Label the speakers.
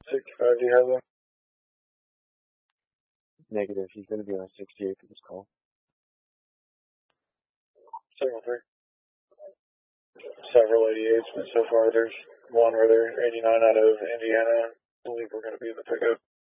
Speaker 1: 65, do you have them?
Speaker 2: Negative. He's going to be on 68 for this call.
Speaker 1: Signal 3. Several 88s, but so far there's one where they're 89 out of Indiana. I believe we're going to be in the pickup.